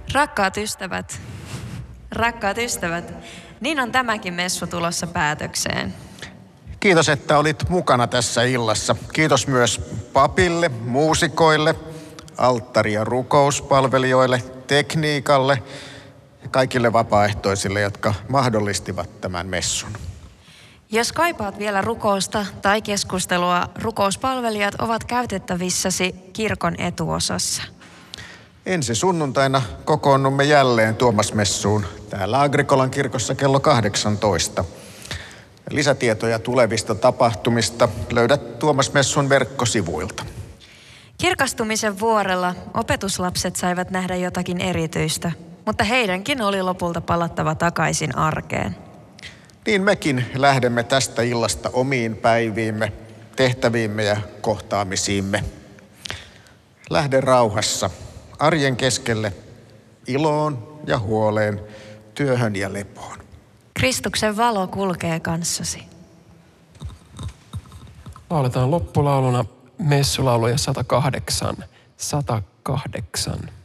Rakkaat ystävät, niin on tämäkin messu tulossa päätökseen. Kiitos, että olit mukana tässä illassa. Kiitos myös papille, muusikoille, alttari- ja rukouspalvelijoille, tekniikalle ja kaikille vapaaehtoisille, jotka mahdollistivat tämän messun. Jos kaipaat vielä rukousta tai keskustelua, rukouspalvelijat ovat käytettävissäsi kirkon etuosassa. Ensi sunnuntaina kokoonnumme jälleen Tuomasmessuun täällä Agrikolan kirkossa kello 18. Lisätietoja tulevista tapahtumista löydät Tuomasmessun verkkosivuilta. Kirkastumisen vuorella opetuslapset saivat nähdä jotakin erityistä, mutta heidänkin oli lopulta palattava takaisin arkeen. Niin mekin lähdemme tästä illasta omiin päiviimme, tehtäviimme ja kohtaamisiimme. Lähde rauhassa, arjen keskelle, iloon ja huoleen, työhön ja lepoon. Kristuksen valo kulkee kanssasi. Lauletaan loppulauluna messulauluja 108.